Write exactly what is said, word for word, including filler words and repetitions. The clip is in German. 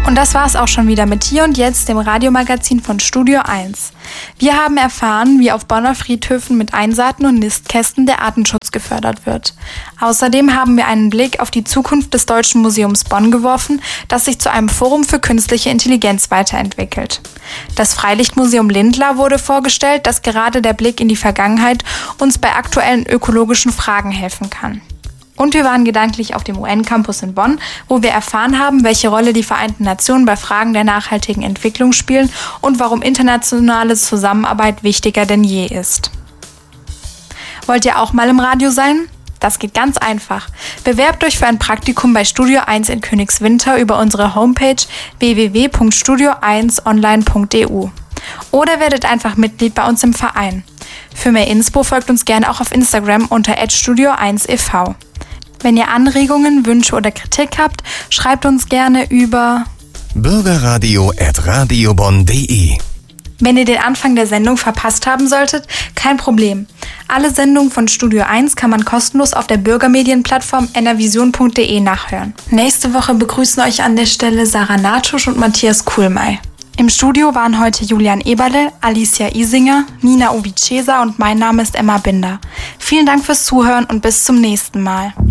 Und das war es auch schon wieder mit Hier und Jetzt, dem Radiomagazin von Studio eins. Wir haben erfahren, wie auf Bonner Friedhöfen mit Einsaaten und Nistkästen der Artenschutz gefördert wird. Außerdem haben wir einen Blick auf die Zukunft des Deutschen Museums Bonn geworfen, das sich zu einem Forum für künstliche Intelligenz weiterentwickelt. Das Freilichtmuseum Lindlar wurde vorgestellt, das gerade der Blick in die Vergangenheit uns bei aktuellen ökologischen Fragen helfen kann. Und wir waren gedanklich auf dem U N-Campus in Bonn, wo wir erfahren haben, welche Rolle die Vereinten Nationen bei Fragen der nachhaltigen Entwicklung spielen und warum internationale Zusammenarbeit wichtiger denn je ist. Wollt ihr auch mal im Radio sein? Das geht ganz einfach. Bewerbt euch für ein Praktikum bei Studio eins in Königswinter über unsere Homepage w w w punkt studio eins online punkt e u. Oder werdet einfach Mitglied bei uns im Verein. Für mehr Inspo folgt uns gerne auch auf Instagram unter at studio eins e v. Wenn ihr Anregungen, Wünsche oder Kritik habt, schreibt uns gerne über bürgerradio at radiobonn punkt de. Wenn ihr den Anfang der Sendung verpasst haben solltet, kein Problem. Alle Sendungen von Studio eins kann man kostenlos auf der Bürgermedienplattform n r vision punkt de nachhören. Nächste Woche begrüßen euch an der Stelle Sarah Natusch und Matthias Kuhlmey. Im Studio waren heute Julian Eberle, Alicia Isinger, Nina Ovicesa und mein Name ist Emma Binder. Vielen Dank fürs Zuhören und bis zum nächsten Mal.